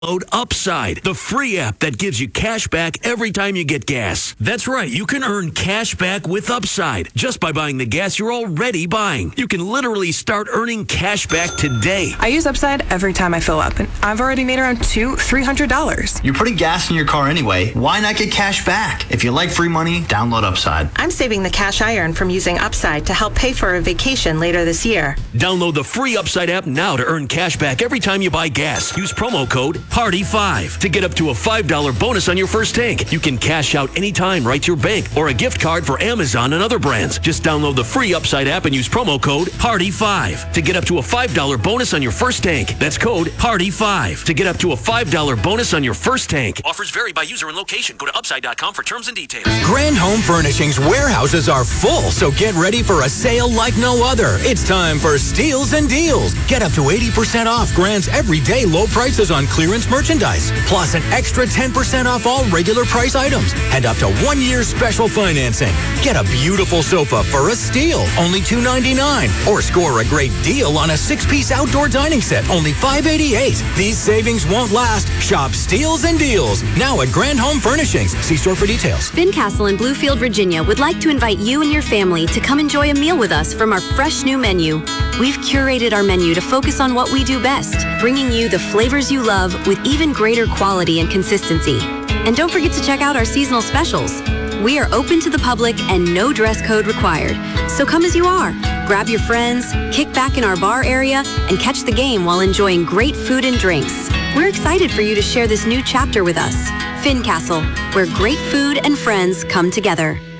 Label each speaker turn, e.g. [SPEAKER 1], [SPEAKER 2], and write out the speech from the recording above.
[SPEAKER 1] Download Upside, the free app that gives you cash back every time you get gas. That's right, you can earn cash back with Upside just by buying the gas you're already buying. You can literally start earning cash back today.
[SPEAKER 2] I use Upside every time I fill up, and I've already made around $300.
[SPEAKER 3] You're putting gas in your car anyway. Why not get cash back? If you like free money, download Upside.
[SPEAKER 4] I'm saving the cash I earn from using Upside to help pay for a vacation later this year.
[SPEAKER 1] Download the free Upside app now to earn cash back every time you buy gas. Use promo code PARTY5 to get up to a $5 bonus on your first tank. You can cash out anytime right to your bank or a gift card for Amazon and other brands. Just download the free Upside app and use promo code PARTY5 to get up to a $5 bonus on your first tank. That's code PARTY5 to get up to a $5 bonus on your first tank. Offers vary by user and location. Go to upside.com for terms and details.
[SPEAKER 5] Grand Home Furnishings warehouses are full, so get ready for a sale like no other. It's time for Steals and Deals. Get up to 80% off Grand's everyday low prices on clearance merchandise, plus an extra 10% off all regular price items, and up to 1 year special financing. Get a beautiful sofa for a steal, only $299, or score a great deal on a 6-piece outdoor dining set, only $588. These savings won't last. Shop Steals and Deals now at Grand Home Furnishings. See store for details.
[SPEAKER 6] Fincastle in Bluefield, Virginia would like to invite you and your family to come enjoy a meal with us from our fresh new menu. We've curated our menu to focus on what we do best, bringing you the flavors you love with even greater quality and consistency. And don't forget to check out our seasonal specials. We are open to the public and no dress code required. So come as you are. Grab your friends, kick back in our bar area, and catch the game while enjoying great food and drinks. We're excited for you to share this new chapter with us. Fincastle, where great food and friends come together.